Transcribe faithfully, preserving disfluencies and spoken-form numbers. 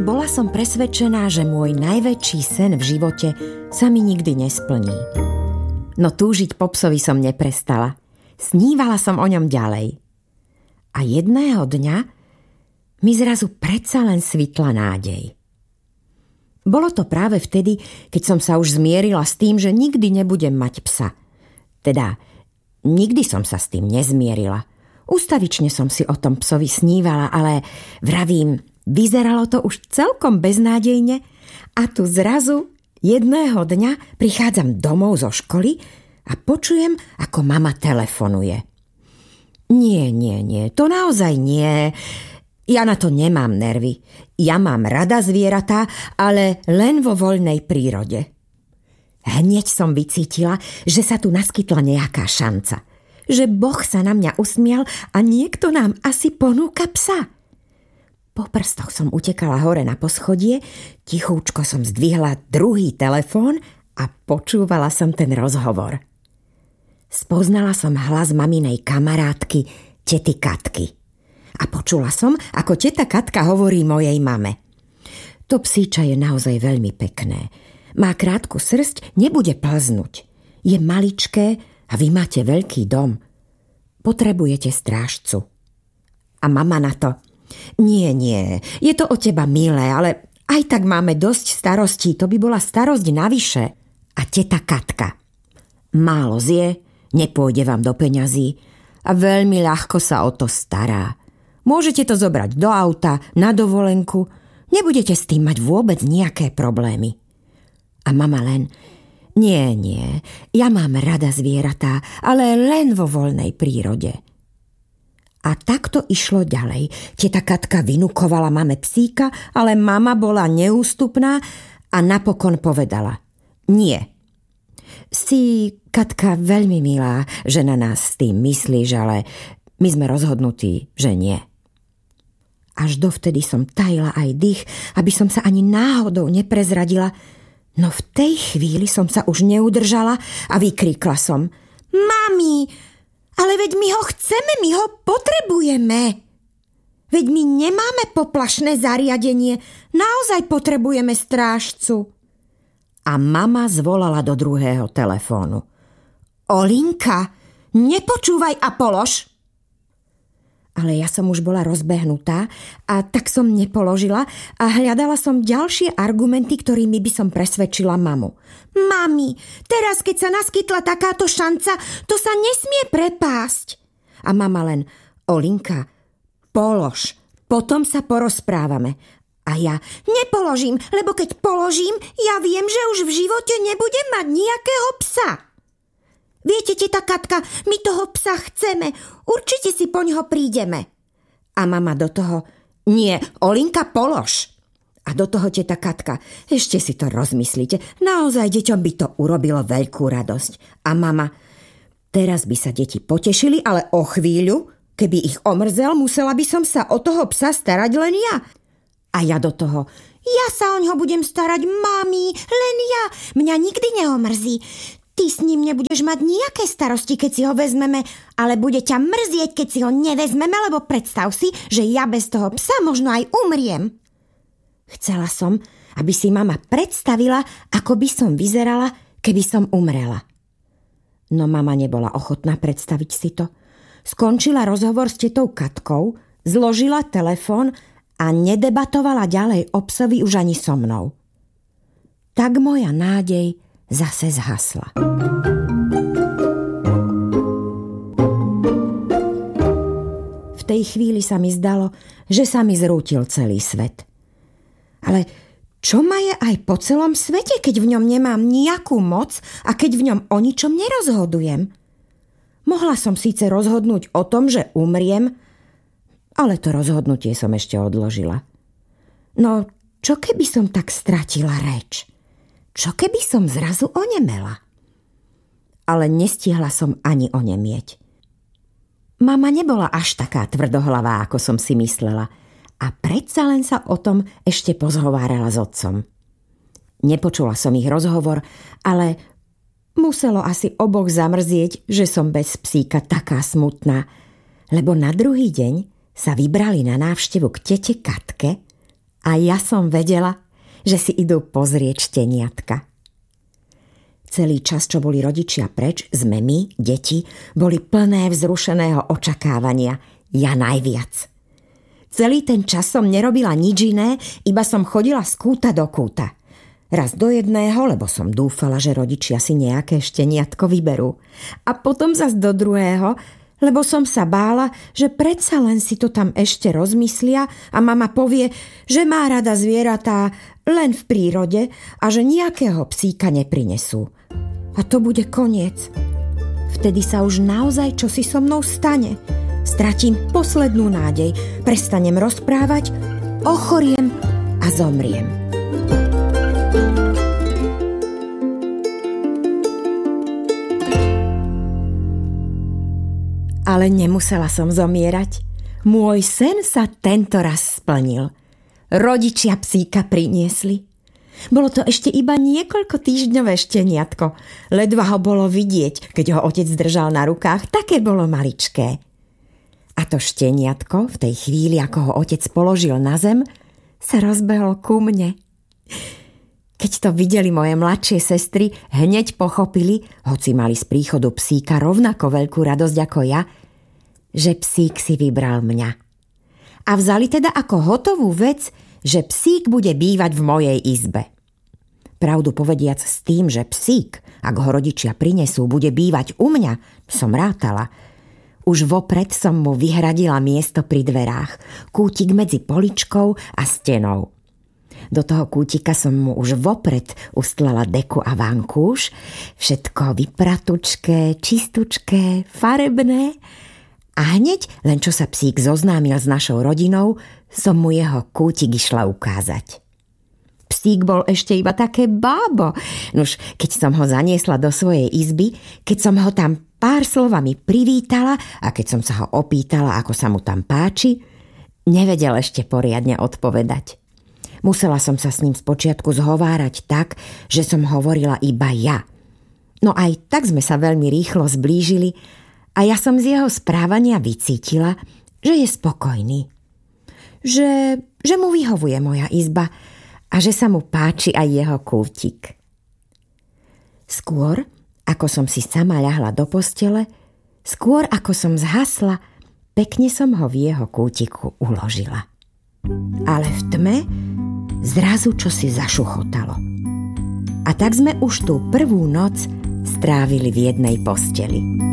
Bola som presvedčená, že môj najväčší sen v živote sa mi nikdy nesplní. No túžiť po psovi som neprestala. Snívala som o ňom ďalej. A jedného dňa mi zrazu predsa len svitla nádej. Bolo to práve vtedy, keď som sa už zmierila s tým, že nikdy nebudem mať psa. Teda, nikdy som sa s tým nezmierila. Ustavične som si o tom psovi snívala, ale vravím, vyzeralo to už celkom beznádejne a tu zrazu jedného dňa prichádzam domov zo školy a počujem, ako mama telefonuje. Nie, nie, nie, to naozaj nie. Ja na to nemám nervy. Ja mám rada zvieratá, ale len vo voľnej prírode. Hneď som vycítila, že sa tu naskytla nejaká šanca. Že Boh sa na mňa usmial a niekto nám asi ponúka psa. Po prstoch som utekala hore na poschodie, tichúčko som zdvihla druhý telefón a počúvala som ten rozhovor. Spoznala som hlas maminej kamarátky, tety Katky. A počula som, ako teta Katka hovorí mojej mame. To psíča je naozaj veľmi pekné. Má krátku srsť, nebude plznúť. Je maličké a vy máte veľký dom. Potrebujete strážcu. A mama na to: Nie, nie, je to od teba milé, ale aj tak máme dosť starostí, to by bola starosť navyše. A teta Katka: Málo zje, nepôjde vám do peňazí a veľmi ľahko sa o to stará. Môžete to zobrať do auta, na dovolenku, nebudete s tým mať vôbec nejaké problémy. A mama len: Nie, nie, ja mám rada zvieratá, ale len vo voľnej prírode. A takto išlo ďalej. Teta Katka vynukovala mame psíka, ale mama bola neústupná a napokon povedala: Nie. Si, Katka, veľmi milá, že na nás s tým myslíš, ale my sme rozhodnutí, že nie. Až dovtedy som tajila aj dých, aby som sa ani náhodou neprezradila, no v tej chvíli som sa už neudržala a vykríkla som: Mami, ale veď my ho chceme, my ho potrebujeme. Veď my nemáme poplašné zariadenie, naozaj potrebujeme strážcu. A mama zvolala do druhého telefónu: Olinka, nepočúvaj a polož. Ale ja som už bola rozbehnutá a tak som nepoložila a hľadala som ďalšie argumenty, ktorými by som presvedčila mamu. Mami, teraz keď sa naskytla takáto šanca, to sa nesmie prepásť. A mama len: Olinka, polož, potom sa porozprávame. A ja: Nepoložím, lebo keď položím, ja viem, že už v živote nebudem mať nejakého psa. Viete, teta Katka, my toho psa chceme. Určite si poňho prídeme. A mama do toho: Nie, Olinka, polož. A do toho teta Katka: Ešte si to rozmyslíte. Naozaj deťom by to urobilo veľkú radosť. A mama: Teraz by sa deti potešili, ale o chvíľu, keby ich omrzel, musela by som sa o toho psa starať len ja. A ja do toho: Ja sa o ňo budem starať, mami, len ja. Mňa nikdy neomrzí. Ty s ním nebudeš mať nejaké starosti, keď si ho vezmeme, ale bude ťa mrzieť, keď si ho nevezmeme, lebo predstav si, že ja bez toho psa možno aj umriem. Chcela som, aby si mama predstavila, ako by som vyzerala, keby som umrela. No mama nebola ochotná predstaviť si to. Skončila rozhovor s tetou Katkou, zložila telefón a nedebatovala ďalej o psovi už ani so mnou. Tak moja nádej zase zhasla. V tej chvíli sa mi zdalo, že sa mi zrútil celý svet. Ale čo ma je aj po celom svete, keď v ňom nemám nejakú moc a keď v ňom o ničom nerozhodujem? Mohla som síce rozhodnúť o tom, že umriem, ale to rozhodnutie som ešte odložila. No, čo keby som tak stratila reč? Čo keby som zrazu onemela? Ale nestihla som ani onemieť. Mama nebola až taká tvrdohlavá, ako som si myslela, a predsa len sa o tom ešte pozhovárala s otcom. Nepočula som ich rozhovor, ale muselo asi oboch zamrzieť, že som bez psíka taká smutná, lebo na druhý deň sa vybrali na návštevu k tete Katke A ja som vedela, že si idú pozrieť šteniatka. Celý čas, čo boli rodičia preč, sme my, deti, boli plné vzrušeného očakávania. Ja najviac. Celý ten čas som nerobila nič iné, iba som chodila z kúta do kúta. Raz do jedného, lebo som dúfala, že rodičia si nejaké šteniatko vyberú. A potom zas do druhého, lebo som sa bála, že predsa len si to tam ešte rozmyslia a mama povie, že má rada zvieratá len v prírode a že nejakého psíka neprinesú. A to bude koniec. Vtedy sa už naozaj čosi so mnou stane. Stratím poslednú nádej, prestanem rozprávať, ochoriem a zomriem. Ale nemusela som zomierať. Môj sen sa tento raz splnil. Rodičia psíka priniesli. Bolo to ešte iba niekoľko týždňové šteniatko. Ledva ho bolo vidieť, keď ho otec držal na rukách, také bolo maličké. A to šteniatko v tej chvíli, ako ho otec položil na zem, sa rozbehol ku mne. Keď to videli moje mladšie sestry, hneď pochopili, hoci mali z príchodu psíka rovnako veľkú radosť ako ja, že psík si vybral mňa. A vzali teda ako hotovú vec, že psík bude bývať v mojej izbe. Pravdu povediac s tým, že psík, ak ho rodičia prinesú, bude bývať u mňa, som rátala. Už vopred som mu vyhradila miesto pri dverách, kútik medzi poličkou a stenou. Do toho kútika som mu už vopred ustlala deku a vankúš, všetko vypratučké, čistučké, farebné. A hneď, len čo sa psík zoznámil s našou rodinou, som mu jeho kútik išla ukázať. Psík bol ešte iba také bábo. Nuž, keď som ho zaniesla do svojej izby, keď som ho tam pár slovami privítala a keď som sa ho opýtala, ako sa mu tam páči, nevedel ešte poriadne odpovedať. Musela som sa s ním spočiatku zhovárať tak, že som hovorila iba ja. No aj tak sme sa veľmi rýchlo zblížili a ja som z jeho správania vycítila, že je spokojný. Že, že mu vyhovuje moja izba a že sa mu páči aj jeho kútik. Skôr, ako som si sama ľahla do postele, skôr ako som zhasla, pekne som ho v jeho kútiku uložila. Ale v tme zrazu čosi zašuchotalo. A tak sme už tú prvú noc strávili v jednej posteli.